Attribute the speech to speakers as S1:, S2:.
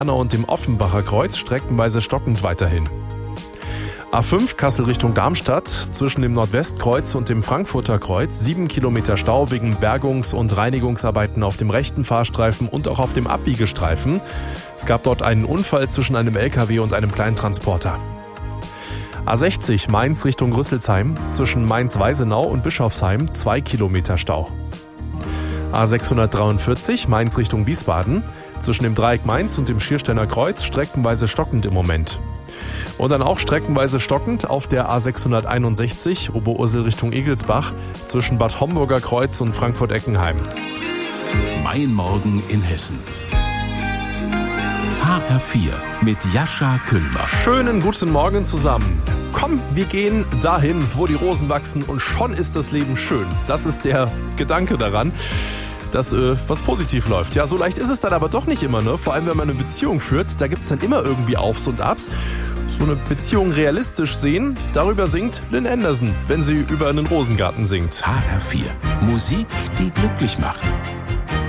S1: und dem Offenbacher Kreuz streckenweise stockend weiterhin. A5 Kassel Richtung Darmstadt, zwischen dem Nordwestkreuz und dem Frankfurter Kreuz 7 Kilometer Stau wegen Bergungs- und Reinigungsarbeiten auf dem rechten Fahrstreifen und auch auf dem Abbiegestreifen. Es gab dort einen Unfall zwischen einem LKW und einem Kleintransporter. A60 Mainz Richtung Rüsselsheim, zwischen Mainz-Weisenau und Bischofsheim 2 Kilometer Stau. A643 Mainz Richtung Wiesbaden, zwischen dem Dreieck Mainz und dem Schiersteiner Kreuz streckenweise stockend im Moment. Und dann auch streckenweise stockend auf der A661 Oberursel Richtung Egelsbach, zwischen Bad Homburger Kreuz und Frankfurt-Eckenheim.
S2: Mein Morgen in Hessen. HR4 mit Jascha Küllmer.
S1: Schönen guten Morgen zusammen. Komm, wir gehen dahin, wo die Rosen wachsen und schon ist das Leben schön. Das ist der Gedanke daran, dass was positiv läuft. Ja, so leicht ist es dann aber doch nicht immer, ne? Vor allem, wenn man eine Beziehung führt, da gibt es dann immer irgendwie Aufs und Abs. So eine Beziehung realistisch sehen, darüber singt Lynn Anderson, wenn sie über einen Rosengarten singt.
S2: HR4, Musik, die glücklich macht.